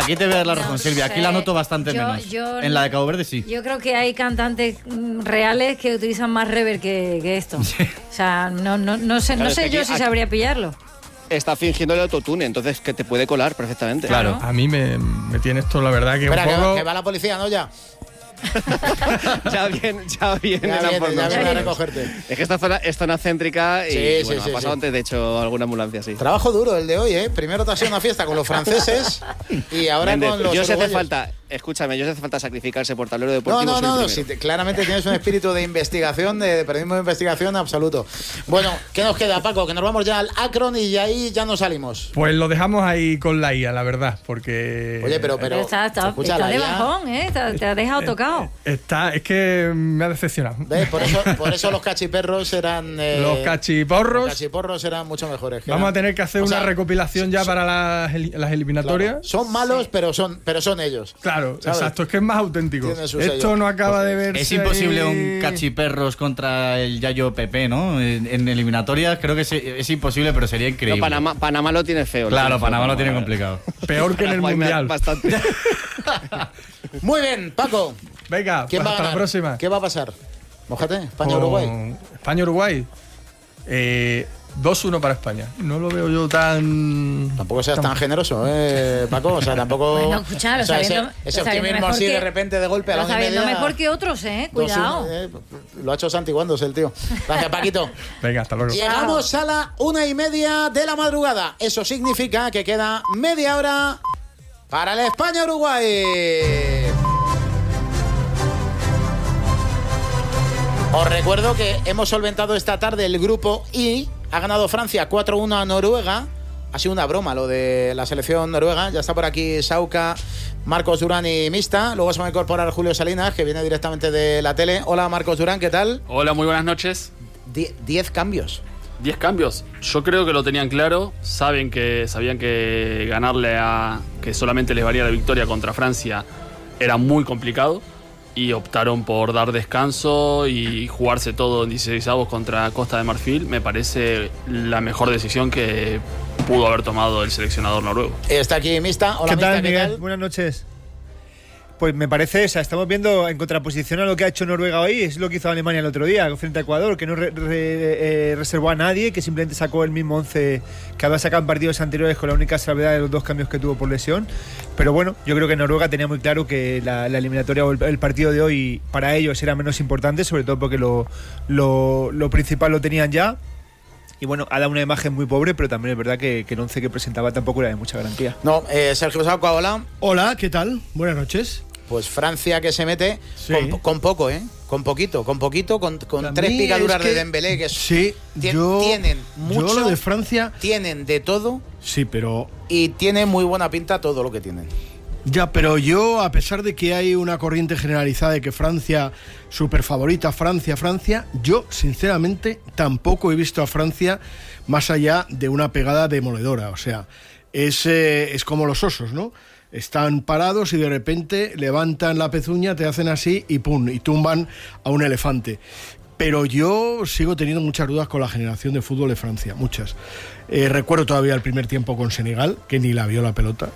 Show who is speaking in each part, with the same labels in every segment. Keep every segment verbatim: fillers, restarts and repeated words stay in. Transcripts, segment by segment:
Speaker 1: Aquí te voy a dar la razón,
Speaker 2: No
Speaker 1: Silvia. Aquí
Speaker 2: sé.
Speaker 1: la noto bastante
Speaker 2: Yo-
Speaker 1: menos.
Speaker 2: yo
Speaker 1: en la de Cabo Verde sí.
Speaker 2: Yo creo que hay cantantes mm, reales que utilizan más reverb que, que esto. O sea, no, no, no sé,
Speaker 3: Claro,
Speaker 2: no
Speaker 3: es
Speaker 2: sé
Speaker 3: que
Speaker 2: yo
Speaker 3: aquí-
Speaker 2: si
Speaker 3: aquí-
Speaker 2: sabría pillarlo.
Speaker 3: Está fingiendo el autotune, entonces que te puede colar perfectamente.
Speaker 1: Claro.
Speaker 4: A mí me, me tiene esto, la verdad, que
Speaker 5: Espera,
Speaker 4: un
Speaker 5: que,
Speaker 4: poco...
Speaker 5: va, que va la policía, ¿no? Ya.
Speaker 3: ya viene, ya viene
Speaker 5: Ya
Speaker 3: la
Speaker 5: viene,
Speaker 3: por
Speaker 5: ya viene a
Speaker 3: nosotros.
Speaker 5: recogerte.
Speaker 3: Es que esta zona es zona céntrica y
Speaker 5: Sí, sí,
Speaker 3: bueno,
Speaker 5: sí,
Speaker 3: ha pasado
Speaker 5: sí.
Speaker 3: antes, de hecho, alguna ambulancia, sí.
Speaker 5: Trabajo duro el de hoy, ¿eh? Primero te has ido a una fiesta con los franceses y ahora
Speaker 3: Méndez,
Speaker 5: con los
Speaker 3: yo se hace
Speaker 5: uruguayos.
Speaker 3: falta, escúchame, yo se hace falta sacrificarse por tablero
Speaker 5: No,
Speaker 3: deportivo.
Speaker 5: no,
Speaker 3: soy
Speaker 5: no,
Speaker 3: el
Speaker 5: no,
Speaker 3: primero.
Speaker 5: si te- claramente tienes un espíritu de investigación, de, de periodismo de investigación absoluto. Bueno, ¿qué nos queda, Paco? Que nos vamos ya al Akron y ahí ya no salimos.
Speaker 4: Pues lo dejamos ahí con la I A, la verdad, porque...
Speaker 5: Oye, pero, pero,
Speaker 2: Pero está, está,
Speaker 5: escucha,
Speaker 2: está
Speaker 5: la
Speaker 2: de
Speaker 5: I A
Speaker 2: bajón, ¿eh? Te, te ha dejado tocado.
Speaker 4: Está, es que me ha decepcionado.
Speaker 5: ¿Ves? Por eso, por eso los cachiperros eran... eh,
Speaker 4: Los cachiporros.
Speaker 5: Los cachiporros eran mucho mejores. que
Speaker 4: Vamos
Speaker 5: eran-
Speaker 4: a tener que hacer
Speaker 5: o
Speaker 4: una
Speaker 5: sea,
Speaker 4: recopilación ya
Speaker 5: son-
Speaker 4: para las, eli- las eliminatorias.
Speaker 5: claro, son malos, pero son, pero son ellos.
Speaker 4: Claro,
Speaker 5: ¿sabes?
Speaker 4: exacto, es que es más auténtico.
Speaker 5: Tiene su
Speaker 4: Esto
Speaker 5: sello.
Speaker 4: no acaba de verse.
Speaker 1: Es imposible
Speaker 4: ahí.
Speaker 1: un cachiperros contra el Yayo Pepe, ¿no? En, en eliminatorias creo que es, es imposible, pero sería
Speaker 3: No,
Speaker 1: increíble.
Speaker 3: Panamá, Panamá lo tiene feo.
Speaker 1: Claro,
Speaker 3: tiene feo,
Speaker 1: Panamá lo tiene complicado.
Speaker 4: Peor que en el
Speaker 3: Paraguay me da
Speaker 4: Mundial.
Speaker 3: Bastante.
Speaker 5: Muy bien, Paco.
Speaker 4: Venga,
Speaker 5: ¿Quién
Speaker 4: pues
Speaker 5: va a
Speaker 4: hasta la
Speaker 5: ganar?
Speaker 4: próxima.
Speaker 5: ¿Qué va a pasar? Mójate, España-Uruguay.
Speaker 4: España-Uruguay. Eh, dos uno para España. No lo veo yo tan...
Speaker 5: Tampoco seas tan generoso, ¿eh, Paco? O sea, tampoco...
Speaker 2: Bueno, escucha, lo
Speaker 5: o sea, ese,
Speaker 2: sabiendo-
Speaker 5: ese
Speaker 2: lo sabiendo
Speaker 5: optimismo
Speaker 2: mejor
Speaker 5: así
Speaker 2: que-
Speaker 5: de repente de golpe a la
Speaker 2: Lo
Speaker 5: una y
Speaker 2: sabiendo
Speaker 5: media,
Speaker 2: mejor que otros, ¿eh?
Speaker 5: dos
Speaker 2: Cuidado.
Speaker 5: uno, eh, lo ha hecho santiguándose el tío. Gracias, Paquito.
Speaker 4: Venga, hasta luego.
Speaker 5: Llegamos a la una y media de la madrugada. Eso significa que queda media hora para el España-Uruguay. Os recuerdo que hemos solventado esta tarde el grupo I. Ha ganado Francia cuatro uno a Noruega. Ha sido una broma lo de la selección noruega. Ya está por aquí Sauca, Marcos Durán y Mista. Luego se va a incorporar Julio Salinas, que viene directamente de la tele. Hola, Marcos Durán, ¿qué tal?
Speaker 6: Hola, muy buenas noches.
Speaker 5: Die- diez cambios.
Speaker 6: Diez cambios. Yo creo que lo tenían claro. Saben que sabían que ganarle a que solamente les valía la victoria contra Francia era muy complicado y optaron por dar descanso y jugarse todo en dieciséis avos contra Costa de Marfil. Me parece la mejor decisión que pudo haber tomado el seleccionador noruego.
Speaker 5: Está aquí Mista. Hola,
Speaker 7: ¿Qué
Speaker 5: Mista,
Speaker 7: tal,
Speaker 5: ¿qué
Speaker 7: Miguel?
Speaker 5: tal?
Speaker 7: Buenas noches. Pues me parece, o sea, estamos viendo en contraposición a lo que ha hecho Noruega hoy, es lo que hizo Alemania el otro día frente a Ecuador, que no re- re- eh, reservó a nadie, que simplemente sacó el mismo once que había sacado en partidos anteriores con la única salvedad de los dos cambios que tuvo por lesión. Pero bueno, yo creo que Noruega tenía muy claro que la, la eliminatoria o el, el partido de hoy para ellos era menos importante, sobre todo porque lo, lo, lo principal lo tenían ya. Y bueno, ha dado una imagen muy pobre, pero también es verdad que, que el once que presentaba tampoco era de mucha garantía.
Speaker 5: No, eh, Sergio Sauca, hola.
Speaker 8: Hola, ¿qué tal? Buenas noches.
Speaker 5: Pues Francia que se mete
Speaker 8: Sí.
Speaker 5: con, con poco, ¿eh? Con poquito, con poquito, con, con
Speaker 8: A
Speaker 5: tres
Speaker 8: mí
Speaker 5: picaduras
Speaker 8: es que-
Speaker 5: de Dembélé, que es-
Speaker 8: Sí,
Speaker 5: tien-
Speaker 8: yo,
Speaker 5: tienen
Speaker 8: yo
Speaker 5: mucho,
Speaker 8: lo de Francia,
Speaker 5: tienen de todo
Speaker 8: sí, pero
Speaker 5: y tiene muy buena pinta todo lo que tienen.
Speaker 8: ya, pero yo, a pesar de que hay una corriente generalizada de que Francia, super favorita, Francia, Francia, yo, sinceramente, tampoco he visto a Francia más allá de una pegada demoledora. O sea, es, eh, es como los osos, ¿no? Están parados y de repente levantan la pezuña, te hacen así y pum, y tumban a un elefante. Pero yo sigo teniendo muchas dudas con la generación de fútbol de Francia, muchas. Eh, recuerdo todavía el primer tiempo con Senegal, que ni la vio la pelota.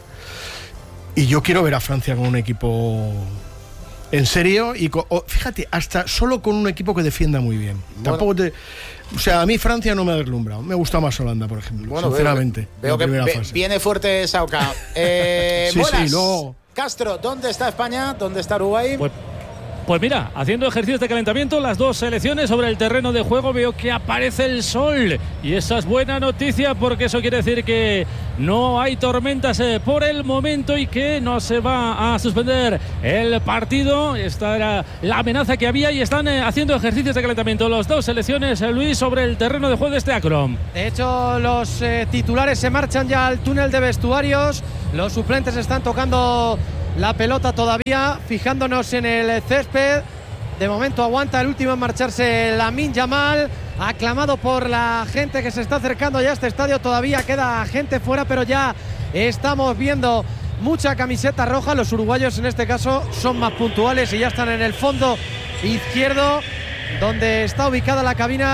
Speaker 8: Y yo quiero ver a Francia con un equipo en serio y con, o, fíjate, hasta solo con un equipo que defienda muy bien.
Speaker 5: Bueno.
Speaker 8: Tampoco te, o sea, a mí Francia no me ha deslumbrado. Me gusta más Holanda, por ejemplo,
Speaker 5: Bueno,
Speaker 8: sinceramente.
Speaker 5: veo, veo
Speaker 8: en la
Speaker 5: que
Speaker 8: primera
Speaker 5: ve-
Speaker 8: fase.
Speaker 5: viene fuerte Sauca. Eh,
Speaker 8: Sí, sí,
Speaker 5: Molas,
Speaker 8: luego-
Speaker 5: Castro, ¿dónde está España? ¿Dónde está Uruguay?
Speaker 9: Pues, pues mira, haciendo ejercicios de calentamiento, las dos selecciones sobre el terreno de juego, veo que aparece el sol. Y esa es buena noticia porque eso quiere decir que no hay tormentas eh, por el momento y que no se va a suspender el partido. Esta era la amenaza que había y están eh, haciendo ejercicios de calentamiento las dos selecciones, eh, Luis, sobre el terreno de juego de este Akron.
Speaker 10: De hecho, los eh, titulares se marchan ya al túnel de vestuarios. Los suplentes están tocando la pelota todavía, fijándonos en el césped. De momento aguanta el último en marcharse, Lamine Yamal, aclamado por la gente que se está acercando ya a este estadio. Todavía queda gente fuera, pero ya estamos viendo mucha camiseta roja. Los uruguayos en este caso son más puntuales y ya están en el fondo izquierdo, donde está ubicada la cabina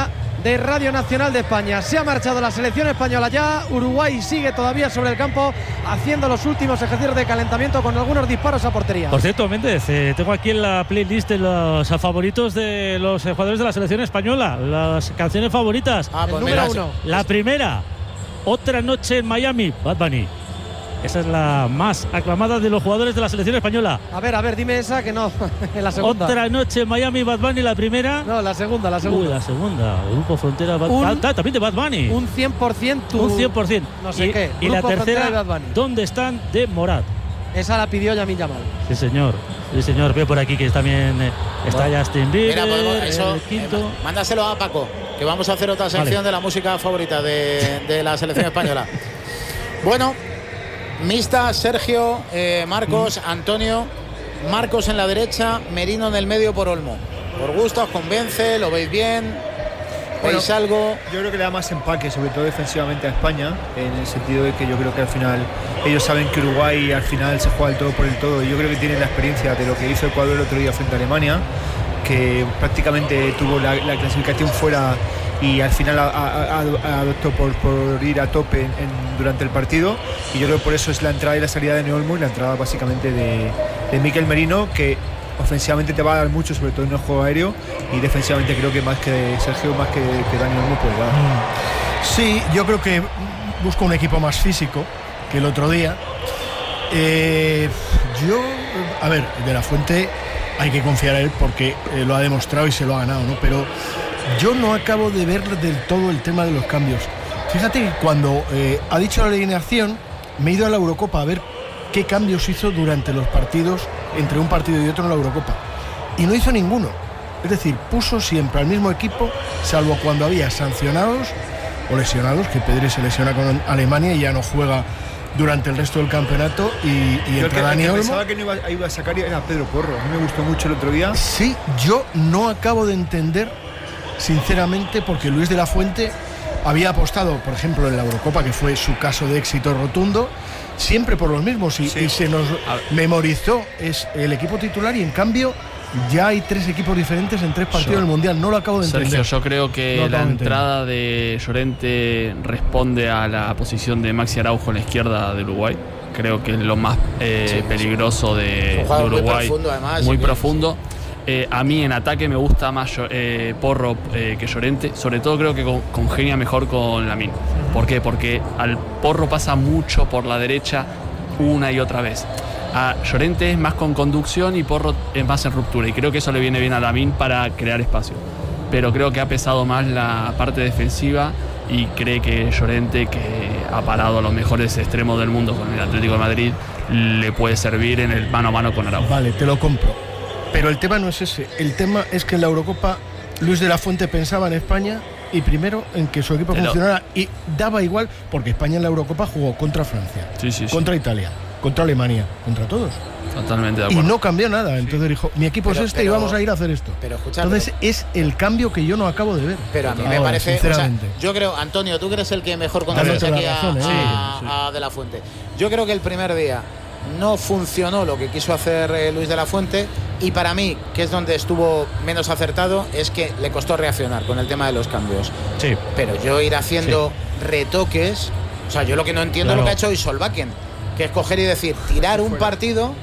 Speaker 10: de Radio Nacional de España. Se ha marchado la selección española ya. Uruguay sigue todavía sobre el campo haciendo los últimos ejercicios de calentamiento con algunos disparos a portería.
Speaker 9: Por cierto, Méndez, eh, tengo aquí en la playlist de los favoritos de los eh, jugadores de la selección española, las canciones favoritas.
Speaker 5: Ah, pues
Speaker 10: el
Speaker 5: mira,
Speaker 10: número uno.
Speaker 9: La primera, Otra noche en Miami, Bad Bunny. Esa es la más aclamada de los jugadores de la selección española.
Speaker 10: A ver, a ver, dime esa que no. En la segunda.
Speaker 9: Otra noche en Miami, Bad Bunny, la primera.
Speaker 10: No, la segunda, la segunda.
Speaker 9: Uy, la segunda. Grupo Frontera, Bad
Speaker 10: Un-
Speaker 9: ah, ah, también de Bad Bunny.
Speaker 10: Un cien por ciento.
Speaker 9: Un cien por ciento.
Speaker 10: No sé
Speaker 9: y,
Speaker 10: qué.
Speaker 9: Y la
Speaker 10: Grupo Frontera
Speaker 9: tercera,
Speaker 10: de Bad Bunny.
Speaker 9: ¿Dónde están? De Morat.
Speaker 10: Esa la pidió Yamin Yamal.
Speaker 9: Sí, señor. Sí, señor. Veo por aquí que también eh, está Justin Bieber.
Speaker 5: Mira, podemos, eso,
Speaker 9: el quinto.
Speaker 5: eh, mándaselo a Paco, que vamos a hacer otra sección
Speaker 9: Vale.
Speaker 5: de la música favorita de, de la selección española. Bueno, mixta, Sergio, eh, Marcos, Antonio. Marcos en la derecha, Merino en el medio por Olmo. Por gusto, os convence, lo veis bien,
Speaker 7: Bueno,
Speaker 5: veis algo.
Speaker 7: Yo creo que le da más empaque, sobre todo defensivamente a España, en el sentido de que yo creo que al final ellos saben que Uruguay al final se juega el todo por el todo, y yo creo que tienen la experiencia de lo que hizo Ecuador el otro día frente a Alemania, que prácticamente tuvo la, la clasificación fuera y al final a, a, a, adoptó por, por ir a tope en, en- durante el partido, y yo creo que por eso es la entrada y la salida de Neolmo y la entrada básicamente de, de Mikel Merino, que ofensivamente te va a dar mucho, sobre todo en el juego aéreo, y defensivamente creo que más que Sergio, más que, que Dani Olmo puede dar.
Speaker 8: Sí, yo creo que busco un equipo más físico que el otro día. Eh, yo, a ver, de la Fuente hay que confiar en él porque eh, lo ha demostrado y se lo ha ganado, ¿no? Pero yo no acabo de ver del todo el tema de los cambios. Fíjate que cuando eh, ha dicho la alineación, me he ido a la Eurocopa a ver qué cambios hizo durante los partidos entre un partido y otro en la Eurocopa. Y no hizo ninguno. Es decir, puso siempre al mismo equipo, salvo cuando había sancionados o lesionados, que Pedri se lesiona con Alemania y ya no juega durante el resto del campeonato, y, y
Speaker 7: Yo el
Speaker 8: entra
Speaker 7: que, el
Speaker 8: Dani
Speaker 7: que
Speaker 8: Olmo.
Speaker 7: pensaba que no iba, iba a sacar era Pedro Porro. A mí me gustó mucho el otro día.
Speaker 8: Sí, yo no acabo de entender, sinceramente, porque Luis de la Fuente había apostado, por ejemplo, en la Eurocopa, que fue su caso de éxito rotundo, siempre por los mismos, y,
Speaker 7: Sí.
Speaker 8: y se nos memorizó es el equipo titular, y en cambio ya hay tres equipos diferentes en tres partidos
Speaker 6: Yo-
Speaker 8: del Mundial. No lo acabo de entender.
Speaker 6: Sergio, yo creo que
Speaker 8: No
Speaker 6: la
Speaker 8: acabo de entender.
Speaker 6: entrada de Llorente responde a la posición de Maxi Araujo en la izquierda de Uruguay. Creo que es lo más eh,
Speaker 5: Sí, sí.
Speaker 6: peligroso de,
Speaker 5: Un
Speaker 6: de
Speaker 5: jugador muy
Speaker 6: Uruguay.
Speaker 5: profundo, además,
Speaker 6: Muy
Speaker 5: y que-
Speaker 6: profundo. Eh, a mí en ataque me gusta más eh, Porro eh, que Llorente. Sobre todo creo que con- congenia mejor con Lamine. ¿Por qué? Porque al Porro pasa mucho por la derecha una y otra vez. A Llorente es más con conducción y Porro es más en ruptura. Y creo que eso le viene bien a Lamine para crear espacio. Pero creo que ha pesado más la parte defensiva, y cree que Llorente, que ha parado a los mejores extremos del mundo con el Atlético de Madrid, le puede servir en el mano a mano con Araujo.
Speaker 8: Vale, te lo compro. Pero el tema no es ese. El tema es que en la Eurocopa Luis de la Fuente pensaba en España, y primero en que su equipo
Speaker 6: Pero-
Speaker 8: funcionara, y daba igual, porque España en la Eurocopa jugó contra Francia,
Speaker 6: Sí, sí, sí.
Speaker 8: contra Italia, contra Alemania, contra todos.
Speaker 6: Totalmente de
Speaker 8: Y
Speaker 6: acuerdo.
Speaker 8: no cambió nada. Entonces dijo, mi equipo
Speaker 5: Pero-
Speaker 8: es este
Speaker 5: pero-
Speaker 8: y vamos a ir a hacer esto.
Speaker 5: Pero escucha,
Speaker 8: Entonces es el cambio que yo no acabo de ver.
Speaker 5: Pero a mí me
Speaker 8: Ahora,
Speaker 5: parece, o sea,
Speaker 8: sinceramente.
Speaker 5: yo creo, Antonio, tú que eres el que mejor conoces
Speaker 8: Dándote la
Speaker 5: aquí a,
Speaker 8: razón, ¿eh?
Speaker 5: a-
Speaker 8: Sí, sí.
Speaker 5: a De la Fuente. Yo creo que el primer día no funcionó lo que quiso hacer eh, Luis de la Fuente, y para mí, que es donde estuvo menos acertado, es que le costó reaccionar con el tema de los cambios.
Speaker 9: Sí.
Speaker 5: Pero yo ir haciendo retoques, o sea, yo lo que no entiendo
Speaker 9: Claro.
Speaker 5: es lo que ha hecho hoy Solbakken, que es coger y decir, tirar un partido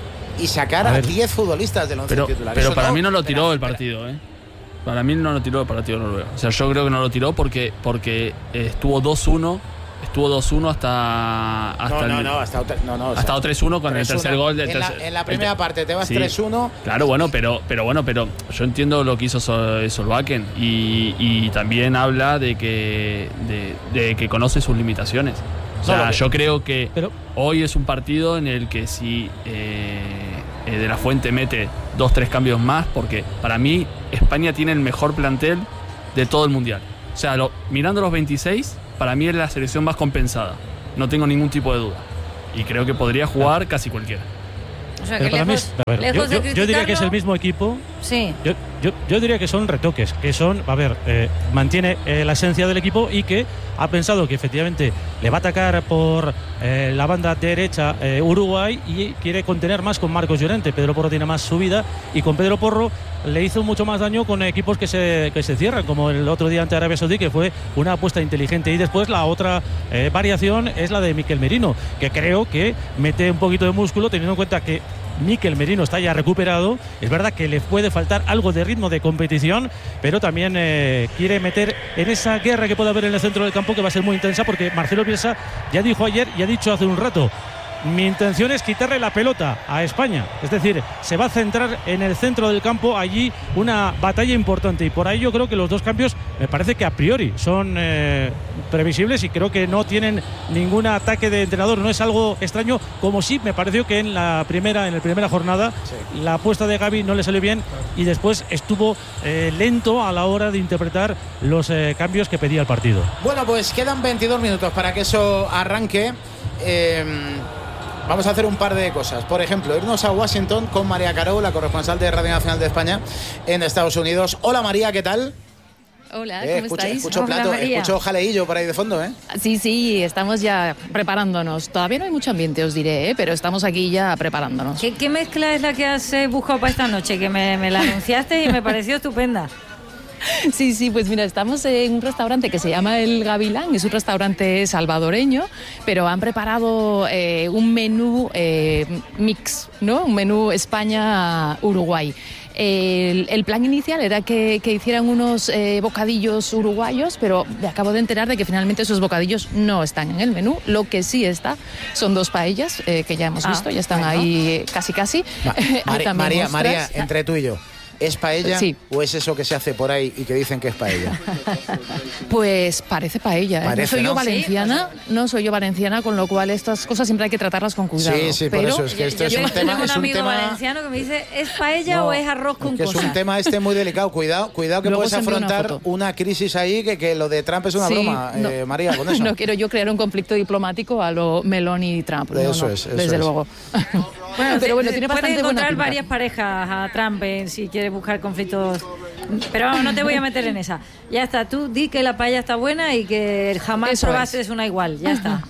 Speaker 5: y sacar
Speaker 9: A
Speaker 5: a
Speaker 9: ver.
Speaker 5: diez futbolistas del once
Speaker 6: Pero,
Speaker 5: titular.
Speaker 6: pero
Speaker 5: Eso
Speaker 6: para mí no lo
Speaker 5: espera,
Speaker 6: tiró el
Speaker 5: espera.
Speaker 6: partido, ¿eh? Para mí no lo tiró el partido noruego. O sea, yo creo que no lo tiró porque, porque eh, estuvo dos uno. Estuvo dos uno hasta, hasta
Speaker 5: No, no,
Speaker 6: el-
Speaker 5: no, ha estado, tre- no, no, o
Speaker 6: ha
Speaker 5: sea,
Speaker 6: estado tres uno con el
Speaker 5: tres uno.
Speaker 6: tercer gol del
Speaker 5: en la,
Speaker 6: tercer-
Speaker 5: en la
Speaker 6: el
Speaker 5: primera
Speaker 6: te-
Speaker 5: parte te vas
Speaker 6: Sí.
Speaker 5: tres uno.
Speaker 6: Claro, bueno, pero, pero bueno, pero yo entiendo lo que hizo Sol- Solbakken, y, y también habla de que, de, de que conoce sus limitaciones. O sea,
Speaker 5: No, lo que-
Speaker 6: yo creo que
Speaker 9: Pero-
Speaker 6: hoy es un partido en el que si eh, eh, De la Fuente mete dos, tres cambios más, porque para mí España tiene el mejor plantel de todo el Mundial. O sea, lo- mirando los veintiséis, para mí es la selección más compensada. No tengo ningún tipo de duda. Y creo que podría jugar casi cualquiera.
Speaker 2: O sea,
Speaker 9: Pero
Speaker 2: que
Speaker 9: para mí
Speaker 2: lejos,
Speaker 9: es- a ver,
Speaker 2: lejos
Speaker 9: yo,
Speaker 2: de
Speaker 9: yo- yo diría que es el
Speaker 2: criticarlo,
Speaker 9: mismo equipo,
Speaker 2: Sí.
Speaker 9: Yo, yo, yo diría que son retoques, que son, a ver, eh, mantiene eh, la esencia del equipo y que ha pensado que efectivamente le va a atacar por eh, la banda derecha eh, Uruguay y quiere contener más con Marcos Llorente. Pedro Porro tiene más subida y con Pedro Porro le hizo mucho más daño con equipos que se, que se cierran, como el otro día ante Arabia Saudí, que fue una apuesta inteligente. Y después la otra eh, variación es la de Mikel Merino, que creo que mete un poquito de músculo, teniendo en cuenta que Mikel Merino está ya recuperado. Es verdad que le puede faltar algo de ritmo de competición, pero también eh, quiere meter en esa guerra que puede haber en el centro del campo, que va a ser muy intensa, porque Marcelo Bielsa ya dijo ayer y ha dicho hace un rato: mi intención es quitarle la pelota a España. Es decir, se va a centrar en el centro del campo, allí una batalla importante. Y por ahí yo creo que los dos cambios me parece que a priori son eh, previsibles y creo que no tienen ningún ataque de entrenador. No es algo extraño, como sí me pareció que en la primera, en la primera jornada sí. la apuesta de Gavi no le salió bien y después estuvo eh, lento a la hora de interpretar los eh, cambios que pedía el partido.
Speaker 5: Bueno, pues quedan veintidós minutos para que eso arranque. Eh, Vamos a hacer un par de cosas. Por ejemplo, irnos a Washington con María Caro, la corresponsal de Radio Nacional de España en Estados Unidos. Hola María, ¿qué tal?
Speaker 11: Hola,
Speaker 5: eh,
Speaker 11: ¿cómo
Speaker 5: escucho,
Speaker 11: estáis?
Speaker 5: Escucho
Speaker 11: Hola,
Speaker 5: plato,
Speaker 11: María.
Speaker 5: escucho jaleillo por ahí de fondo, ¿eh?
Speaker 11: Sí, sí, estamos ya preparándonos. Todavía no hay mucho ambiente, os diré, ¿eh? Pero estamos aquí ya preparándonos.
Speaker 2: ¿Qué, qué mezcla es la que has eh, buscado para esta noche? Que me, me la anunciaste y me pareció estupenda.
Speaker 11: Sí, sí, pues mira, estamos en un restaurante que se llama El Gavilán, es un restaurante salvadoreño, pero han preparado eh, un menú eh, mix, ¿no? Un menú España-Uruguay. El, el plan inicial era que, que hicieran unos eh, bocadillos uruguayos, pero me acabo de enterar de que finalmente esos bocadillos no están en el menú. Lo que sí está son dos paellas eh, que ya hemos
Speaker 2: ah,
Speaker 11: visto, ya están
Speaker 2: bueno.
Speaker 11: ahí casi casi.
Speaker 5: Ma María, María, María, entre tú y yo, ¿es paella
Speaker 11: sí.
Speaker 5: o es eso que se hace por ahí y que dicen que es paella?
Speaker 11: Pues parece paella. ¿eh?
Speaker 5: Parece,
Speaker 11: no soy yo
Speaker 5: ¿no?
Speaker 11: valenciana,
Speaker 2: Sí,
Speaker 11: no soy yo valenciana, con lo cual estas cosas siempre hay que tratarlas con cuidado.
Speaker 5: Sí, sí, por
Speaker 11: pero
Speaker 5: eso es que esto
Speaker 2: yo,
Speaker 5: es
Speaker 2: yo
Speaker 5: un tema.
Speaker 2: tengo un
Speaker 5: Es un
Speaker 2: amigo
Speaker 5: tema
Speaker 2: valenciano que me dice, ¿es paella
Speaker 5: no,
Speaker 2: o es arroz con
Speaker 5: que
Speaker 2: cosas?
Speaker 5: es un tema este muy delicado. Cuidado, cuidado que
Speaker 11: Luego
Speaker 5: puedes
Speaker 11: os envío una
Speaker 5: afrontar
Speaker 11: foto.
Speaker 5: una, una crisis ahí, que, que lo de Trump es una
Speaker 11: Sí,
Speaker 5: broma,
Speaker 11: no,
Speaker 5: eh, María, con eso.
Speaker 11: No quiero yo crear un conflicto diplomático a lo Meloni y Trump. No,
Speaker 5: Eso
Speaker 11: no,
Speaker 5: es, eso
Speaker 11: desde
Speaker 5: es.
Speaker 11: luego.
Speaker 2: Bueno,
Speaker 11: pero bueno, tiene
Speaker 2: puedes
Speaker 11: bastante buena
Speaker 2: encontrar
Speaker 11: pinta.
Speaker 2: varias parejas a Trump eh, si quieres buscar conflictos. Pero vamos, no te voy a meter en esa. Ya está, tú di que la paella está buena y que jamás
Speaker 11: Eso
Speaker 2: probaste
Speaker 11: es.
Speaker 2: una igual. Ya está.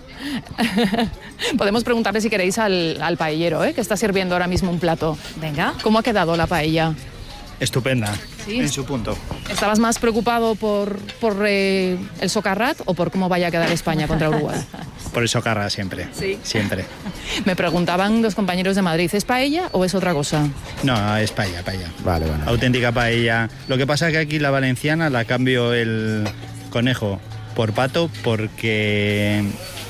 Speaker 11: Podemos preguntarle si queréis al, al paellero, ¿eh? Que está sirviendo ahora mismo un plato.
Speaker 2: Venga.
Speaker 11: ¿Cómo ha quedado la paella?
Speaker 12: Estupenda,
Speaker 11: Sí.
Speaker 12: en su punto.
Speaker 11: ¿Estabas más preocupado por, por eh, el socarrat o por cómo vaya a quedar España contra Uruguay?
Speaker 12: Por eso carra siempre,
Speaker 11: Sí.
Speaker 12: siempre.
Speaker 11: Me preguntaban los compañeros de Madrid, ¿es paella o es otra cosa?
Speaker 12: No, es paella, paella.
Speaker 5: Vale, bueno.
Speaker 12: Auténtica paella. Lo que pasa es que aquí la valenciana la cambio el conejo por pato porque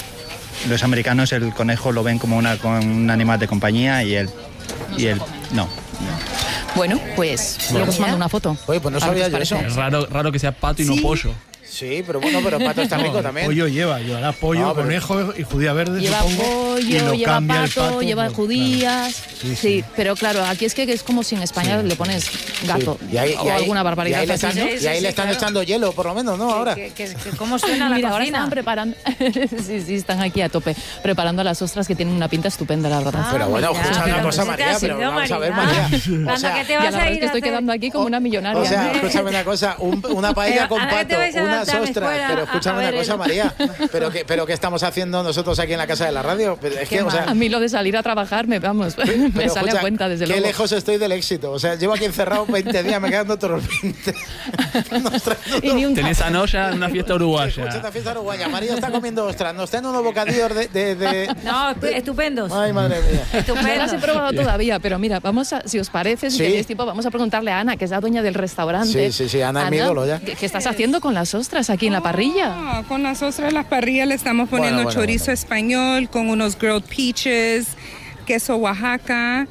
Speaker 12: los americanos el conejo lo ven como una, con un animal de compañía y el, y el no.
Speaker 11: Bueno, pues luego os mando una foto.
Speaker 5: Oye, pues no
Speaker 11: A ver qué
Speaker 5: sabía
Speaker 11: os
Speaker 5: yo eso.
Speaker 11: parece.
Speaker 6: Es raro, raro que sea pato y no
Speaker 11: Sí.
Speaker 6: pollo.
Speaker 5: Sí, pero bueno, pero el pato está rico también.
Speaker 8: Pollo lleva, llevará pollo,
Speaker 5: No, pero-
Speaker 8: conejo y judía verde,
Speaker 11: Lleva
Speaker 8: supongo, y
Speaker 11: pollo,
Speaker 8: lo
Speaker 11: lleva
Speaker 8: cambia el
Speaker 11: pato,
Speaker 8: pato
Speaker 11: lleva
Speaker 8: por-
Speaker 11: judías.
Speaker 8: claro.
Speaker 11: Sí,
Speaker 8: Sí, sí.
Speaker 11: pero claro, aquí es que es como si en España le pones gato
Speaker 5: Sí. Y ahí,
Speaker 11: o
Speaker 5: y ahí-
Speaker 11: alguna barbaridad
Speaker 5: Y ahí le
Speaker 11: así,
Speaker 5: están,
Speaker 11: ¿no?
Speaker 5: y ahí
Speaker 2: Sí, sí,
Speaker 5: le están
Speaker 2: claro.
Speaker 5: echando hielo, por lo menos, ¿no? Ahora.
Speaker 2: Que, que- que ¿Cómo suena la
Speaker 11: Mira, ahora
Speaker 2: cocina?
Speaker 11: están preparando, sí, sí, están aquí a tope, preparando las ostras que tienen una pinta estupenda, la verdad.
Speaker 2: Ah,
Speaker 5: Pero bueno,
Speaker 2: mira,
Speaker 5: escucha
Speaker 2: pero
Speaker 5: una cosa,
Speaker 2: ¿qué te
Speaker 5: María,
Speaker 2: has
Speaker 5: pero
Speaker 2: ido,
Speaker 5: vamos a ver,
Speaker 2: María?
Speaker 5: María.
Speaker 2: Anda,
Speaker 5: O sea,
Speaker 2: que te
Speaker 11: Ya,
Speaker 2: vas
Speaker 11: la
Speaker 2: a
Speaker 11: verdad es
Speaker 2: ir
Speaker 11: que
Speaker 2: a
Speaker 11: estoy
Speaker 2: hacer-
Speaker 11: quedando aquí como una millonaria.
Speaker 5: O sea,
Speaker 2: Eh,
Speaker 5: escúchame una cosa, un- una paella
Speaker 2: Pero,
Speaker 5: con
Speaker 2: ahora que te
Speaker 5: pato,
Speaker 2: vais a
Speaker 5: unas
Speaker 2: levantar, me
Speaker 5: ostras,
Speaker 2: fuera
Speaker 5: pero
Speaker 2: a-
Speaker 5: escúchame
Speaker 2: a
Speaker 5: una
Speaker 2: ver
Speaker 5: cosa,
Speaker 2: el-
Speaker 5: María, pero que, pero que estamos haciendo nosotros aquí en la casa de la radio. Pero es que,
Speaker 2: Qué
Speaker 5: o sea,
Speaker 11: A mí lo de salir a trabajar me, vamos, me
Speaker 5: pero
Speaker 11: sale
Speaker 5: escucha,
Speaker 11: a cuenta, desde
Speaker 5: qué
Speaker 11: luego.
Speaker 5: lejos estoy del éxito. O sea, llevo aquí encerrado veinte días, me quedan otros veinte. Nos traen unos-
Speaker 11: Y ni un
Speaker 6: Tenés a Noya en una fiesta
Speaker 5: Escucha
Speaker 6: uruguaya.
Speaker 5: esta fiesta uruguaya. María está comiendo ostras. Nos traen unos bocadillos de... de, de-
Speaker 2: No, estupendos.
Speaker 5: Ay, madre mía.
Speaker 11: No
Speaker 2: Estupendos.
Speaker 11: las he probado todavía, pero mira, vamos a, si os parece, si
Speaker 5: Sí.
Speaker 11: tenéis tiempo, vamos a preguntarle a Ana, que es la dueña del restaurante.
Speaker 5: Sí, sí, sí, Ana es mi ídolo ya.
Speaker 11: ¿qué, qué estás haciendo con las ostras aquí en la parrilla?
Speaker 13: Ah, con las ostras en la parrilla le estamos poniendo
Speaker 5: Bueno, bueno,
Speaker 13: chorizo
Speaker 5: bueno.
Speaker 13: español con unos grilled peaches, queso Oaxaca,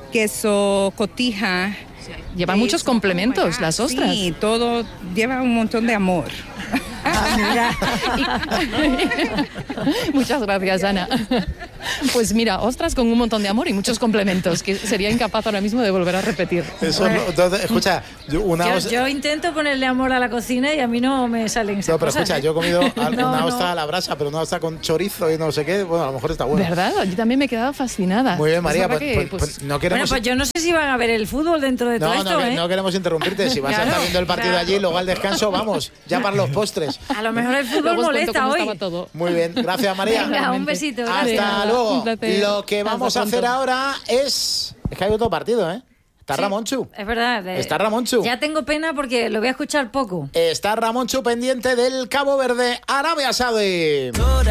Speaker 13: queso cotija.
Speaker 11: Llevan muchos complementos las ostras.
Speaker 13: Sí, todo lleva un montón de amor.
Speaker 11: Muchas gracias, Ana. Pues mira, ostras con un montón de amor y muchos complementos, que sería incapaz ahora mismo de volver a repetir.
Speaker 5: Eso, bueno. no, entonces, escucha, yo, una
Speaker 2: yo,
Speaker 5: os...
Speaker 2: yo intento ponerle amor a la cocina y a mí no me salen esas
Speaker 5: No, pero
Speaker 2: cosas,
Speaker 5: escucha,
Speaker 2: ¿eh?
Speaker 5: yo he comido no, una ostra
Speaker 2: no.
Speaker 5: a la brasa, pero una ostra con chorizo y no sé qué. Bueno, a lo mejor está bueno.
Speaker 11: ¿Verdad? Yo también me he quedado fascinada.
Speaker 5: Muy bien, María.
Speaker 11: Pues,
Speaker 5: Pues,
Speaker 11: que,
Speaker 5: pues,
Speaker 11: pues,
Speaker 5: no queremos...
Speaker 2: Bueno, pues yo no sé si van a ver el fútbol dentro de
Speaker 5: no,
Speaker 2: todo
Speaker 5: no,
Speaker 2: esto, ¿eh?
Speaker 5: no queremos interrumpirte. Si vas
Speaker 2: claro,
Speaker 5: a estar viendo el partido
Speaker 2: claro.
Speaker 5: allí, luego al descanso, vamos, ya para los postres.
Speaker 2: A lo mejor el fútbol
Speaker 11: Luego os cuento
Speaker 2: molesta
Speaker 11: cómo
Speaker 2: hoy.
Speaker 11: estaba todo.
Speaker 5: Muy bien, gracias María.
Speaker 2: Venga, un besito.
Speaker 5: Hasta
Speaker 2: Gracias.
Speaker 5: luego.
Speaker 11: Un placer.
Speaker 5: Lo que vamos
Speaker 11: Hasta
Speaker 5: a hacer
Speaker 11: pronto.
Speaker 5: ahora es... Es que hay otro partido, ¿eh? Está
Speaker 2: Sí,
Speaker 5: Ramonchu.
Speaker 2: Es verdad. eh,
Speaker 5: Está Ramonchu.
Speaker 2: Ya tengo pena porque lo voy a escuchar poco.
Speaker 5: Está Ramonchu pendiente del Cabo Verde, Arabia Saudí.